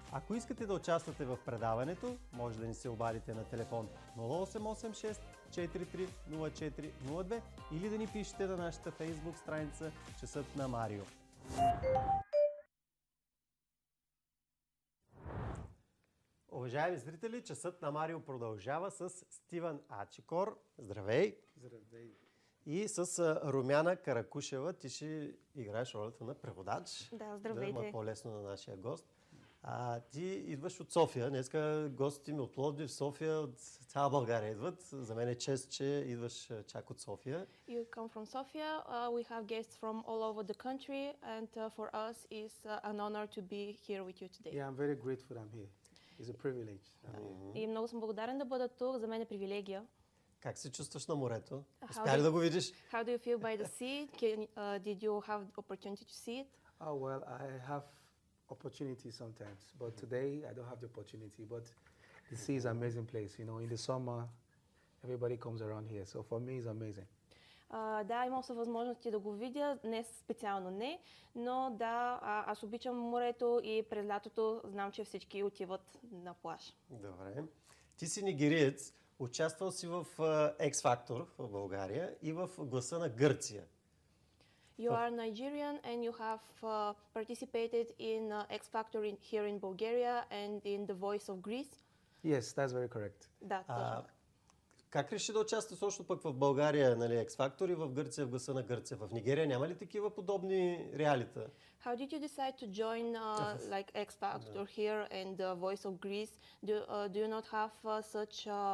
Ако искате да участвате в предаването, може да ни се обадите на телефон 0886 43 04 02 или да ни пишете на нашата фейсбук страница Часът на Марио. Уважаеми зрители, Часът на Марио продължава с Стивън Ачикор. Здравей! Здравей! И с Румяна Каракушева. Ти ще играеш ролята на преводач. Да, здравейте. Да има по-лесно на нашия гост. Ти идваш от София. Днеска гостите ми от Пловдив, София, от цяла България идват. За мен е чест, че идваш чак от София. You come from Sofia. We have guests from all over the country, and for us is an honor to be here with you today. Yeah, I'm very grateful I'm here. It's a privilege. И много съм благодарен да бъда тук. За мен е привилегия. Как се чувстваш на морето? Успя ли да го видиш? How do you feel by the sea? Did you have the opportunity to see it? Oh, well, I have opportunity sometimes, but today I don't have the opportunity. But the sea is an amazing place. You know, in the summer, everybody comes around here. So for me, it's amazing. Да, имал съм възможности да го видя, днес специално не, но да, аз обичам морето и през лятото знам, че всички отиват на плаж. Добре. Ти си нигериец, участвал си в X Factor в България и в Гласа на Гърция. You are Nigerian and you have participated in X Factor here in Bulgaria and in The Voice of Greece. Yes, that's very correct. Да, точно. Как реши да участваш точно пък в България, нали, X Factor и в Гърция, в Гласа на Гърция? В Нигерия няма ли такива подобни реалита? How did you decide to join like X Factor here and The Voice of Greece? Do you not have such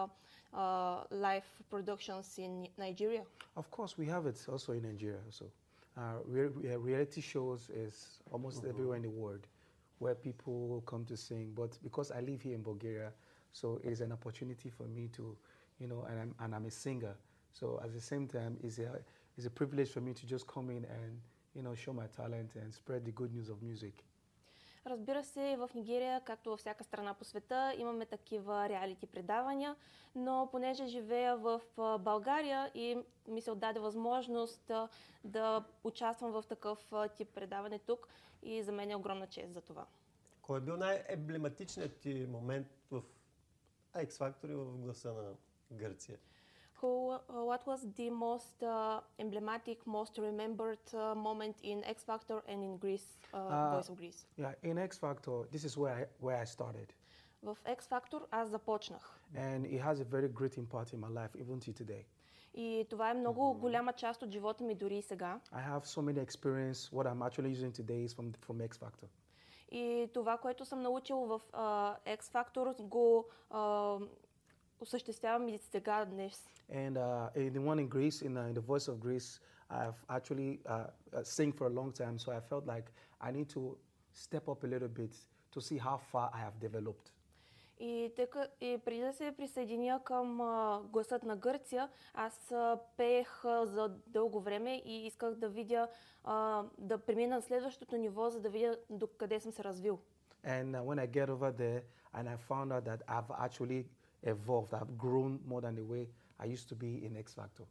live productions in Nigeria? Of course, we have it also in Nigeria. Also, reality shows is almost everywhere in the world where people come to sing. But because I live here in Bulgaria, so it is an opportunity for me to, you know, and I'm a singer. So at the same time, it's a privilege for me to just come in and, you know, show my talent and spread the good news of music. Разбира се, в Нигерия, както във всяка страна по света, имаме такива реалити предавания, но понеже живея в България и ми се отдаде възможност да участвам в такъв тип предаване тук и за мен е огромна чест за това. Кой е бил най-емблематичният ти момент в X Factor и в Гласа на Гърция? What was the most emblematic, most remembered moment in X Factor and in Greece, Voice of Greece? Yeah, in X Factor, this is where I started. В X Factor аз започнах. And it has a very great impact in my life, even till today. И това е много голяма част от живота ми дори и сега. I have so many experience. What I'm actually using today is from X Factor. И това, което съм научил в X Factor, го осъществявам и сега днес. And in the one in Greece, in the Voice of Greece, I've actually sing for a long time, so I felt like I need to step up a little bit to see how far I have developed. И преди да се присъединя към Гласът на Гърция, аз пеех за дълго време и исках да видя, да премина на следващото ниво, за да видя до къде съм се развил. And when I get over there, and I found out that I've actually evolved, I've grown more than the way I used to be in X Factor.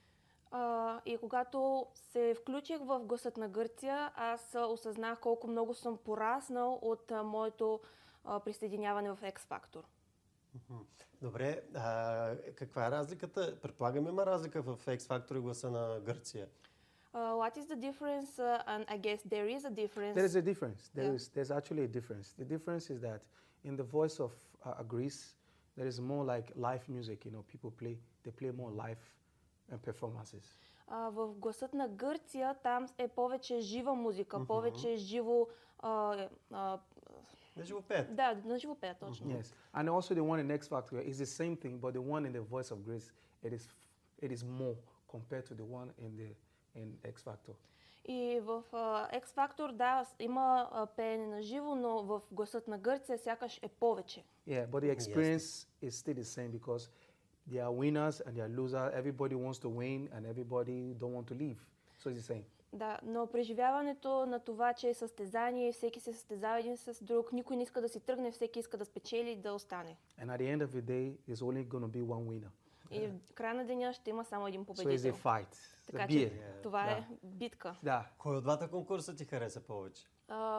И когато се включих в Гласът на Гърция, аз осъзнах колко много съм пораснал от моето присъединяване в X Factor. Добре, каква е разликата? Предполагам, има разлика в X Factor и Гласа на Гърция. What is the difference? And I guess there is a difference. There is a difference. There's actually a difference. The difference is that in the Voice of Greece, there is more like live music. You know, people play more live performances. В Гласът на Гърция там е повече жива музика, повече живо... На живо пеят. Да, на живо пеят, точно. Yes. And also the one in X Factor is the same thing, but the one in the Voice of Greece, it is more compared to the one in X Factor. И в X Factor, да, има пеене на живо, но в Гласът на Гърция сякаш е повече. Yeah, but the experience is still the same because there are winners and there are losers. Everybody wants to win and everybody don't want to leave. So it's the same. Да, но преживяването на това, че е състезание, всеки се състезава един с друг, никой не иска да си тръгне, всеки иска да спечели и да остане. And at the end of the day, there's only going to be one winner. И в края на деня ще има само един So победител. it's a fight. Така че това е битка. Да. Кой от двата конкурса ти хареса повече?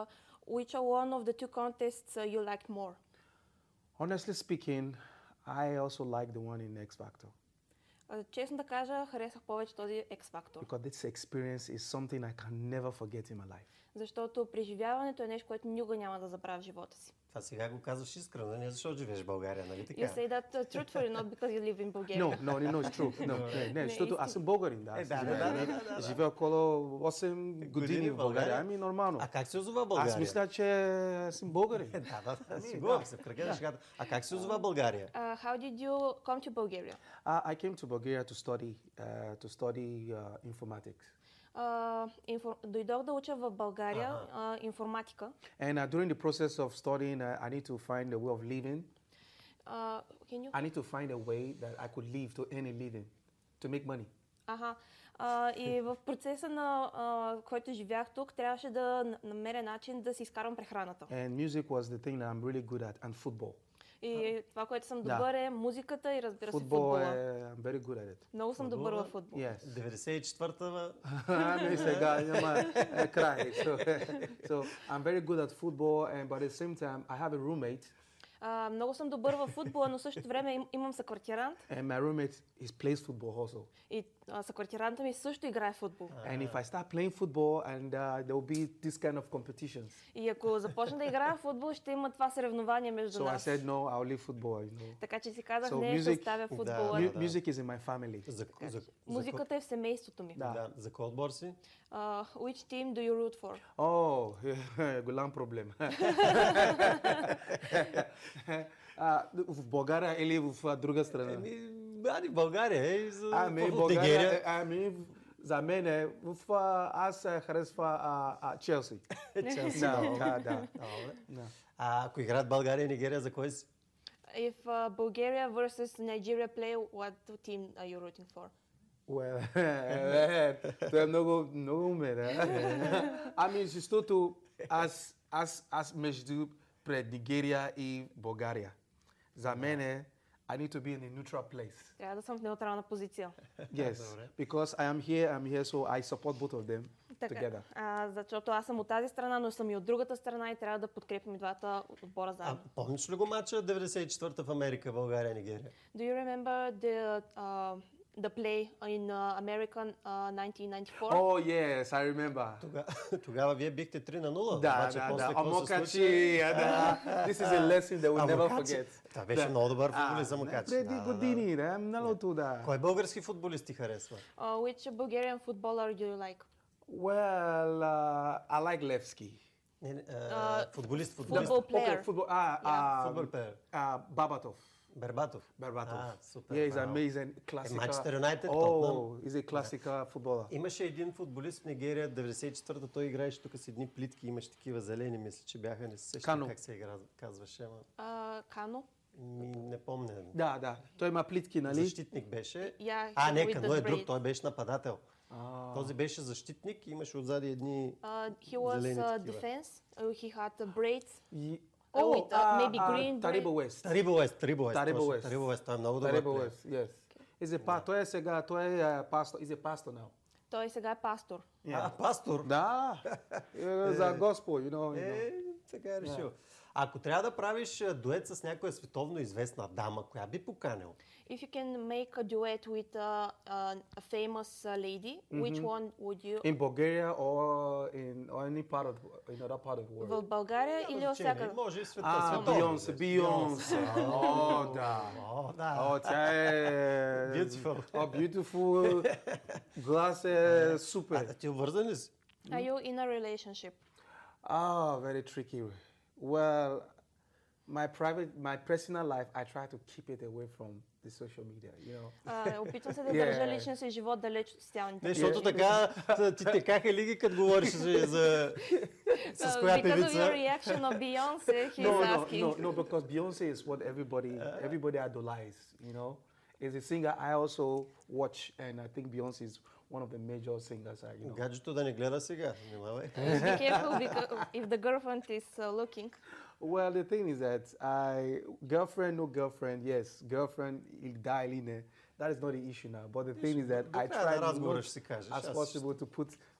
which one of the two contests you liked more? Honestly speaking, I also like the one in X Factor Честно да кажа, харесах повече този X Factor, because this experience is something I can never forget in my life. защото преживяването е нещо, което никога няма да забравя в живота си. Това сега го казваш искрено, не защото живееш в България, нали така? You say that truthfully, not because you live in Bulgaria. No, it's true. Не, защото аз съм българин, да. да. Живея около 8 години в България. Ами нормално. А как се озова България? Аз мисля, че съм българин. Да, сигурно се в кръга на шегата. А как се озова България? How did you come to Bulgaria? I came to Bulgaria to study informatics. Дойдох да уча в България информатика. And during the process of studying, I need to find a way of living. I need to find a way that I could live to earn a living, to make money. И в процеса на който живях тук, трябваше да намеря начин да си изкарвам прехраната. And music was the thing that I'm really good at, and football. И това, което съм добър е музиката и разбира се Football, футбола. I'm very good at it. Много съм добър във футбол. Yes. 94-та, Ами сега няма край. So I'm very good at football, but at the same time, I have a roommate. Много съм добър във футбола, но в същото време имам съквартирант. And my roommate plays football also. И съквартиранта ми също играе футбол. And if I start playing football, and there will be this kind of competitions. И ако започна да играя футбол, ще има това съревнование между So I нас. said no, I'll leave football. You know. Така че си казах, So не, ще music- оставя футбола. Music is in my family. Музиката е в семейството ми. Да. За кой отбор си? Which team do you root for? Oh, голям проблем. В България или в друга страна? В България и за Ами, България. За мен аз харесва Челси. Челси. Да. Ако играят България и Нигерия, за кой си? If Bulgaria versus Nigeria play, what team are you rooting for? Това е много умен. Ами, защото аз между пред Нигерия и България. За мен I need to be in a neutral place. Трябва да съм в неутрална позиция. Yes, because I am here, so I support both of them together. Защото аз съм от тази страна, но съм и от другата страна и трябва да подкрепим и двата отбора заедно. Помниш ли го матча 94-та в Америка, България, Нигерия? Do you remember the play in American 1994? Oh yes, I remember. Тогава вие бихте 3-0. Да. Амокачи, да. This is a lesson that we'll never forget. Това беше много добър футболист, Амокачи. Преди години, много да. Кой български футболист ти харесва? Which Bulgarian footballer do you like? Well, I like Levski. Футболист. Football player. Футбол плеер. Babatov. Бербатов. Супер. Yeah, he's amazing. Classic. Манчестър Юнайтед. He's a classic footballer. Имаше един футболист в Нигерия, 94-та, той играеше тук с едни плитки, имаше такива зелени, мисля, че бяха, не се сещам как се казваше. Кано? Не помня. Да. Той има плитки, нали? Защитник беше. Не, Кано е друг, той беше нападател. Този беше защитник и имаше отзади едни He was defense. He had braids. Maybe green. Taribo West. Той е много добър. Yes. Той е сега, той е пастор. Is a pastor now. Той сега е пастор. Пастор? Да. За Господ, you know. Така е решил. Ако трябва да правиш дует с някоя световно известна дама, коя би поканил? If you can make a duet with a famous lady, which one would you? In Bulgaria or in any part of another part of the world? В България или от всяка? Може и света. Бейонсе. Да. Тя е... Beautiful. Глас е супер. Ти обвързан ли си? Are you in a relationship? Very tricky. Well, my personal life, I try to keep it away from the social media, you know. Опитвам се да държа личния си живот далеч от социалните медии. Защото така ти текаха лиги, като говориш за с коя певица. Because of your reaction of Beyonce, he's asking. No, because Beyonce is what everybody idolizes, you know. As a singer, I also watch, and I think Beyonce is one of the major singers, you know. Гаджето да не гледа сега, внимавай. Be careful because if the girlfriend is looking. Well, the thing is that girlfriend, no girlfriend, yes, girlfriend, die line. That is not the issue now. But the thing is that I try not as possible to put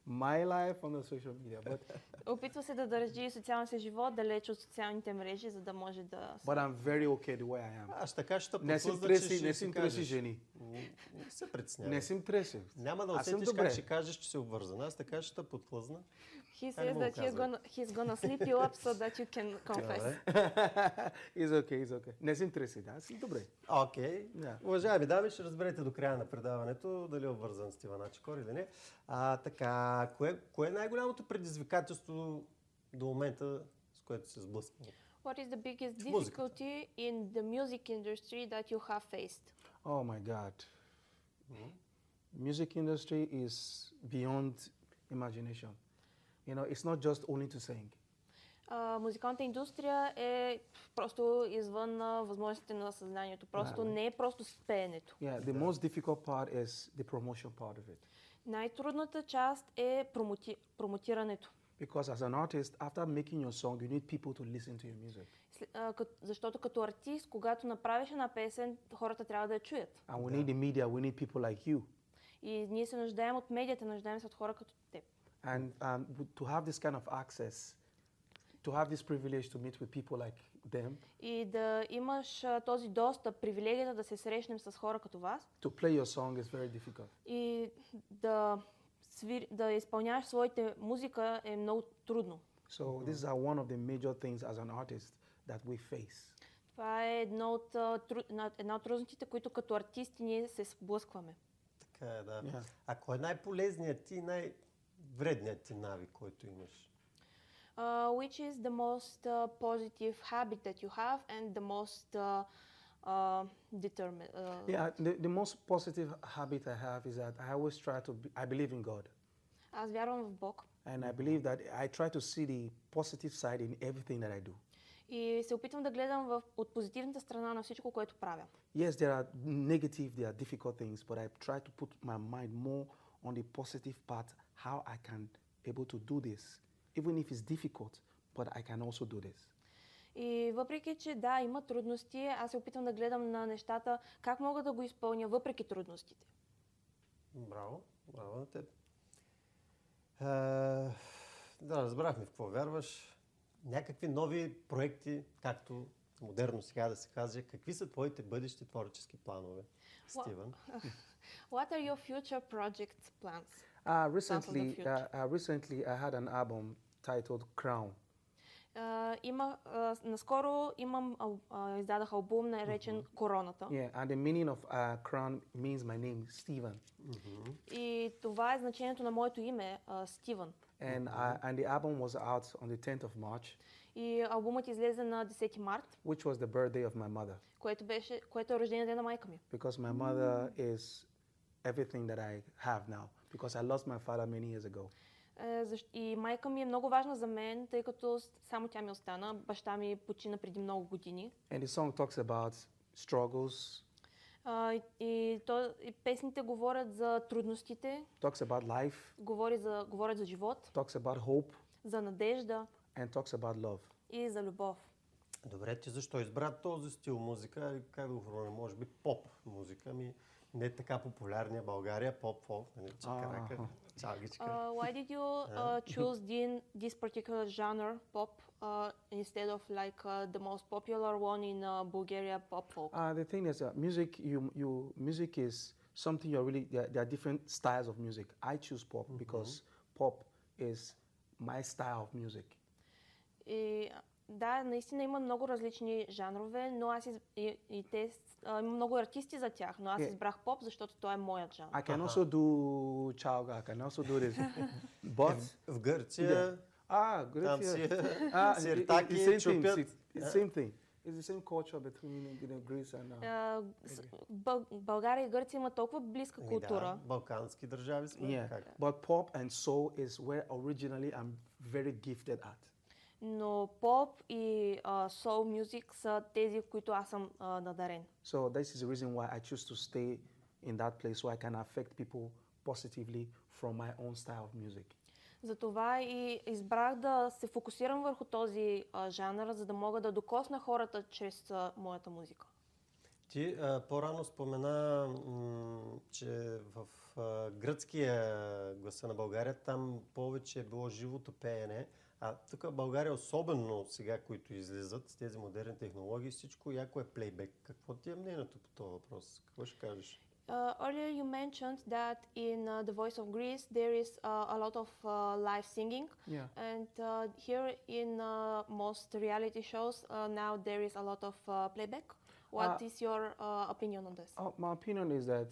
my life on the social media, Опитва се да държи социалния си живот далеч от социалните мрежи, за да може да... but I'm very okay the way I am. Аз ще кажа, ще Не съм подхлъзна, че треси, ще не си съм треси кажеш. жени. Не се притеснявай. Не съм треси. Няма да Аз съм усетиш добре. как ще кажеш, че си обвързан. Аз така ще подхлъзна. He Ай, не says му го that he's gonna sleep you up so that you can confess. It's okay. Не съм треси, да, съм добре. Окей. Да. Уважаеми дами, ще разберете до края на предаването дали е обвързан с Стиван Ачкор или не. Така, кое е най-голямото предизвикателство до момента, с което се сблъсква? What is the biggest Музиката. difficulty in the music industry that you have faced? Oh my God. Music industry is beyond imagination. You know, it's not just only to sing. Музикалната индустрия е просто извън възможностите на съзнанието. Просто не е просто с пеенето. Yeah, the most difficult part is the promotion part of it. Най-трудната част е промотирането. Because as an artist, after making your song, you need people to listen to your music. Защото като артист, когато направиш една песен, хората трябва да я чуят. And we need the media, we need people like you. И ние се нуждаем от медията, нуждаем се от хора като теб. And to have this kind of access, to have this privilege to meet with people like them, И да имаш този достъп, привилегията да се срещнем с хора като вас to play your song is very difficult. и да изпълняваш своите музика е много трудно. So these are one of the major things as an artist that we face. Това е една от трудностите, които като артисти ние се сблъскваме. Така е, да. Yeah. А кой е най-полезният ти, най-вредният ти навик, който имаш? Which is the most positive habit that you have and the most determined? Yeah, the most positive habit I have is that I always try to I believe in God. Аз вярвам в Бог And I believe that I try to see the positive side in everything that I do. и се опитвам да гледам от позитивната страна на всичко, което правя. Yes, there are negative, there are difficult things, but I try to put my mind more on the positive part, how I can able to do this, even if it's difficult, but I can also do this. И въпреки, че да, има трудности, аз се опитвам да гледам на нещата, как мога да го изпълня въпреки трудностите. Браво, браво на теб. Да, разбрахме в какво вярваш. Някакви нови проекти, както модерно сега да се каже, какви са твоите бъдещи творчески планове, Стивън? What are your future project plans? Recently, I had an album titled Crown. Наскоро издадах албум, наречен Короната. Yeah, and the meaning of Crown means my name, Stephen. И това е значението на моето име, Стивън. And the album was out on the 10th of March, И албумът излезе на 10 март, which was the birthday of my mother. което е рождения ден на майка ми. Because my mother is everything that I have now. Because I lost my father many years ago. И майка ми е много важна за мен, тъй като само тя ми остана. Баща ми почина преди много години. And the song talks about struggles, И песните говорят за трудностите, talks about life, говорят за живот, talks about hope, за надежда and talks about love. и за любов. Добре, ти защо избра този стил музика? Как да го формулирам? Може би поп музика ми. Не е така популярния в България, поп-фолк, нали, чакарака, чалгичка. Why did you choose this particular genre, pop, instead of like the most popular one in Bulgaria, pop folk? The thing is, music is something you're really. There are different styles of music. I choose pop because pop is my style of music. И да, наистина има много различни жанрове, но има много артисти за тях, но аз избрах поп, защото той е моят жанр. I can also do chalga. I can also do this. But В Гърция, там си сиртаки, чупят. Same thing. It's the same culture between Greece and. България и Гърция има толкова близка култура. Да, балкански държави сме. Yeah, but pop and soul is where originally I'm very gifted at. Но поп и soul music са тези, в които аз съм надарен. So this is the reason why I choose to stay in that place so I can affect people positively from my own style of music. Затова и избрах да се фокусирам върху този жанр, за да мога да докосна хората чрез моята музика. Ти по-рано спомена, че в гръцкия Гласа на България там повече е било живото пеене, а тук в България, особено сега, които излизат с тези модерни технологии, всичко яко е плейбек. Какво ти е мнението по този въпрос? Какво ще кажеш? Earlier you mentioned that in The Voice of Greece there is a lot of live singing, Yeah. and here in most reality shows now there is a lot of playback. What is your opinion on this? My opinion is that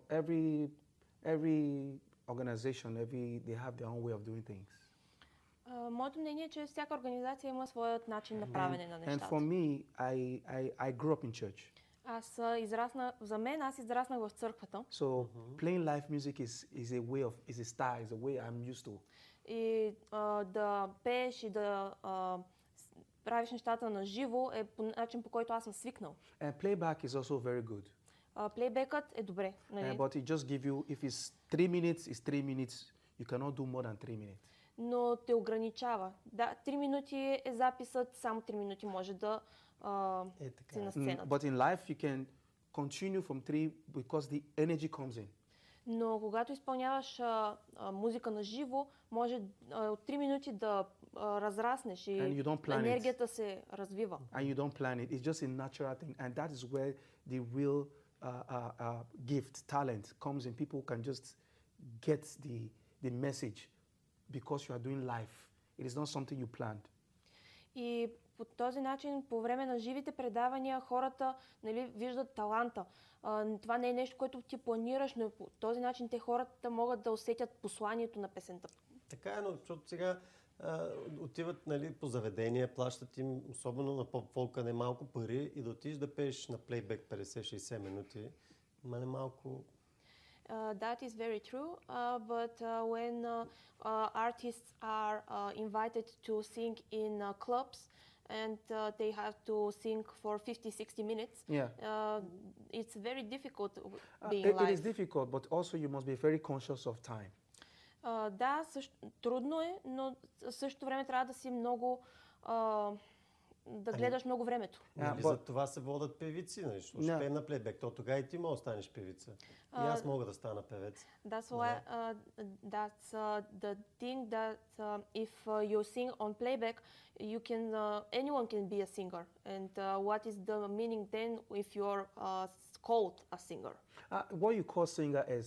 every organization, they have their own way of doing things. Моето мнение е, че всяка организация има своят начин на правене на And нещата. for me, I grew up in church. Аз израснах в църквата So playing live music is a style, is a way I'm used to. и да пееш и да правиш нещата на живо е по начин, по който аз съм свикнал. And playback is also very good. Плейбекът е добре, нали? But it just give you, if it's 3 minutes, it's 3 minutes. You cannot do more than 3 minutes. Но те ограничава. Да, 3 минути е записът, само 3 минути може да си на сцената. But in life, you can continue from 3 because the energy comes in. Но когато изпълняваш музика на живо, може от 3 минути да разраснеш и And you don't plan it. енергията се развива. And you don't plan it. It's just a natural thing. And that is where the real gift, talent comes in. People can just get the message because you are doing live. It is not something you planned. И по този начин, по време на живите предавания, хората, нали, виждат таланта. Това не е нещо, което ти планираш, но по този начин хората могат да усетят посланието на песента. Така е, но защото сега отиват, нали, по заведения, плащат им, особено на поп-фолка, не малко пари и да отидеш да пееш на плейбек 50-60 минути, има не малко... That is very true, but when artists are invited to sing in clubs and they have to sing for 50-60 minutes, it's very difficult being live. It is difficult, but also you must be very conscious of time. Да, трудно е, но в същото време трябва да си много да гледаш много времето. Нали за това се водят певици, нали? Ще пее на плейбек, то тогава и ти можеш да станеш певица. И аз мога да стана певец. That's why that's the thing that if you sing on playback, you can anyone can be a singer. And what is the meaning then if you're called a singer? What you call singer is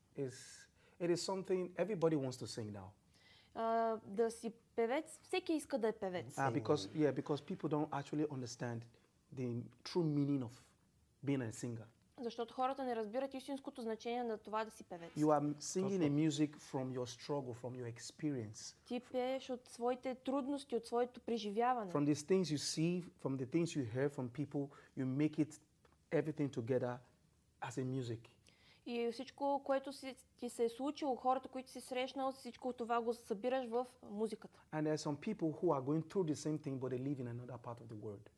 it is something everybody wants to sing now. Да си певец, всеки иска да е певец. Because people don't actually understand the true meaning of being a singer. Защото хората не разбират истинското значение на това да си певец. You are singing a music from your struggle, from your experience. Ти пееш от своите трудности, от своето преживяване. From these things you see, from the things you hear from people, you make it everything together as a music. И всичко, което ти се е случило, хората, които си срещнал, всичко това го събираш в музиката. And there are some people who are going through the same thing, but they live in another part of the world.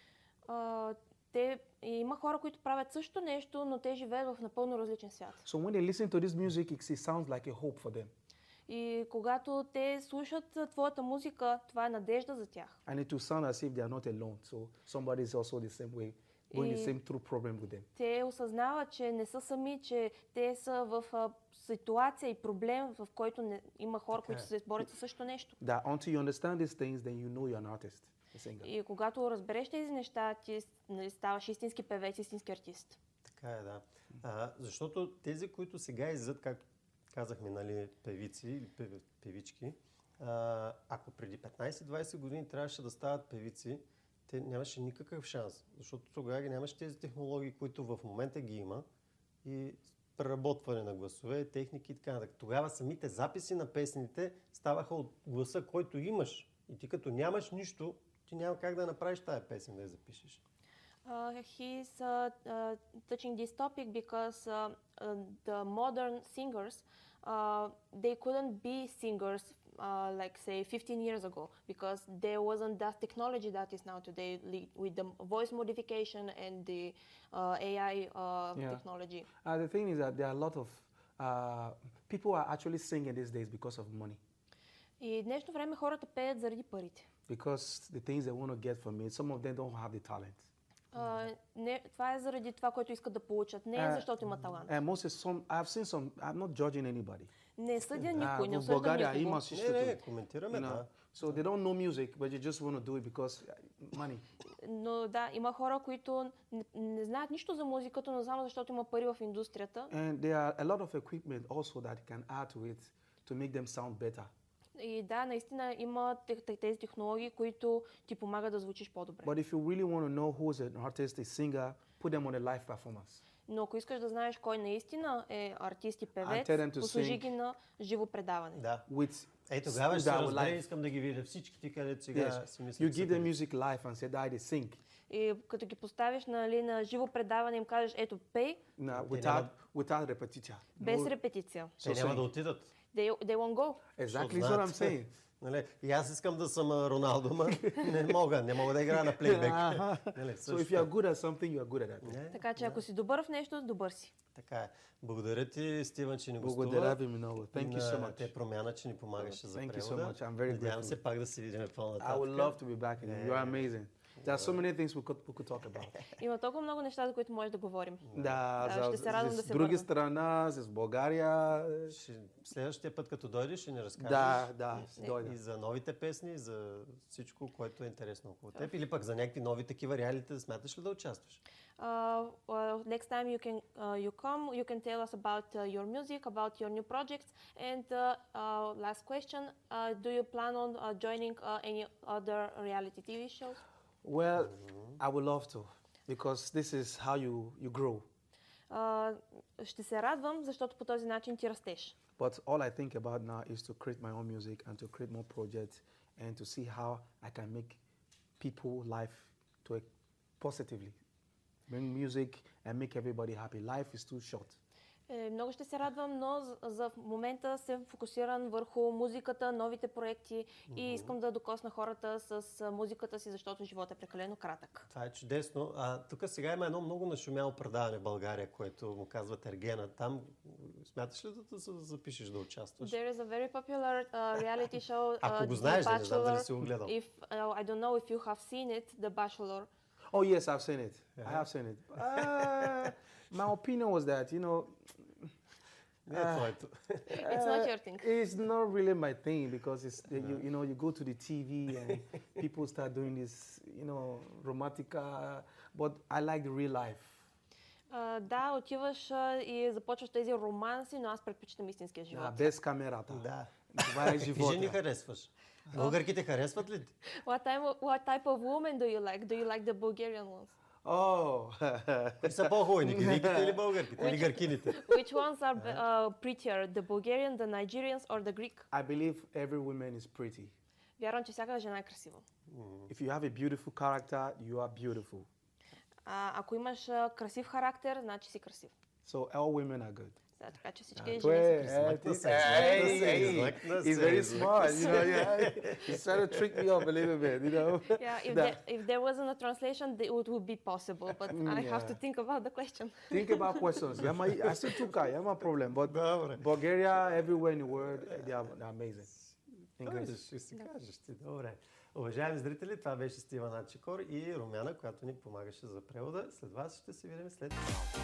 Има хора, които правят също нещо, но те живеят в напълно различен свят. So when they listen to this music, it sounds like a hope for them. И когато те слушат твоята музика, това е надежда за тях. And it will sound as if they are not alone. So somebody is also the same way, going the same through problem with them. Те осъзнават, че не са сами, че те са в ситуация и проблем, в който има хора, които се борят със също нещо. That until you understand these things, then you know you're an artist, a singer. И когато разбереш тези неща, ти ставаш истински певец, истински артист. Така е, да. Защото тези, които сега излизат, както казахме, нали, певици или певички, ако преди 15-20 години трябваше да стават певици, те нямаше никакъв шанс, защото тогава ги нямаше тези технологии, които в момента ги има и преработване на гласове, техники и така нататък. Тогава самите записи на песните ставаха от гласа, който имаш. И ти като нямаш нищо, ти няма как да направиш тая песен, да я запишеш. He's touching this topic because the modern singers, they couldn't be singers like say 15 years ago because there wasn't that technology that is now today with the voice modification and the AI technology. The thing is that there are a lot of people are actually singing these days because of money. И днешно време хората пеят заради парите. Because the things they want to get from it, some of them don't have the talent. Не, това е заради това, което искат да получат. Не е защото има талант. And I've seen some, I'm not judging anybody. Не съдя никой, не В осъждам България никого. има същото. Не, коментираме, да. So they don't know music, but you just want to do it because money. Но да, има хора, които не знаят нищо за музиката, но само защото има пари в индустрията. And there are a lot of equipment also that you can add to it to make them sound better. И да, наистина има тези технологии, които ти помагат да звучиш по-добре. But if you really want to know who's an artist, a singer, put them on a live performance. Но ако искаш да знаеш кой наистина е артист и I tell them певец, to послужи sing. ги на живо предаване. Да. With Тогава ще се with our разбере, life. искам да ги видя всичките, където сега Yes. си мисля. You give them music live and say, "Dai, they sing." И като ги поставиш на живо предаване, им кажеш, ето пей, Without repetition. без репетиция. Те няма да отидат. They won't go. Exactly what I'm saying. Нали? И аз искам да съм Роналдо, но не мога да играя на плейбек. Нали, So if you are good at something, you are good at that. Не, Така че ако си добър в нещо, добър си. така е. Благодаря ти, Стивън, че ни гостува. Благодаря ви много. Thank you so На much. те промяна, че ни помагаше за Thank you so превода. much. I'm very Надявам grateful. се пак да се видим по-нататък. I would love to be back again. You are amazing. There are so many things we could talk about. Има толкова много неща, за които може да говорим. Да, ще се радвам да с се други върна. страна, с България. Следващия път, като дойдеш, ще ни разкажеш Да, дойда. и за новите песни, и за всичко, което е интересно около теб. Или пък за някакви нови такива реалити, смяташ ли да участваш? Next time you come, you can tell us about your music, about your new projects. And last question, do you plan on joining any other reality TV shows? Well, I would love to, because this is how you grow. Ще се радвам, защото по този начин ти растеш. But all I think about now is to create my own music and to create more projects and to see how I can make people life to positively. Bring music and make everybody happy. Life is too short. Много ще се радвам, но за момента се фокусиран върху музиката, новите проекти и искам да докосна хората с музиката си, защото животът е прекалено кратък. Това е чудесно. Тук сега има едно много нашумяло предаване в България, което му казват Ергена. Там смяташ ли да се запишеш да участваш? There is a very popular reality show, Ако го The знаеш, не знам дали Bachelor. си го гледал. I don't know if you have seen it, The Bachelor. Oh yes, I've seen it. I have seen it. My opinion was that, Не е твоето. It's not your thing. it's not really my thing, because it's you go to the TV and people start doing this, romantic. But I like the real life. Да, отиваш и започваш тези романси, но аз предпочитам истинския живот. Без камерата. Да. Това е И жени живота. харесваш. Българките харесват ли ти? What type of woman do you like? Do you like the Bulgarian ones? Oh. Кои са по-хубави, нигерийките или българките? Или гъркините? Which ones are prettier, the Bulgarian, the Nigerians or the Greek? I believe every woman is pretty. Вярвам, че всяка жена е красива. If you have a beautiful character, you are beautiful. Ако имаш красив характер, значи си красив. So all women are good. Така че всички жени са красиви. He's very smart, He's trying to trick me up a little bit, If there wasn't a translation, it would be possible, but I have to think about the question. Think about questions. I still took няма проблем, but Bulgaria, everywhere in the world, they are amazing. Ще си кажеш ти, добре. Уважаеми зрители, това беше Стивън Ачикор и Румяна, която ни помагаше за превода. След вас ще се видим след малко.